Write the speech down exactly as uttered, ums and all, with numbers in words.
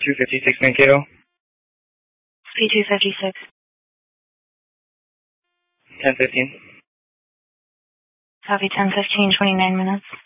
two fifty-six Mankato. P two fifty-six. ten fifteen. Copy ten fifteen, twenty-nine minutes.